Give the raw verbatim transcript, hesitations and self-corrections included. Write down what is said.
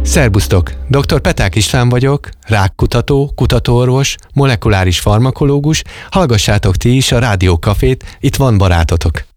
Szerbusztok! doktor Peták István vagyok, rákkutató, kutatóorvos, molekuláris farmakológus. Hallgassátok ti is a Rádió Cafét, itt van barátotok.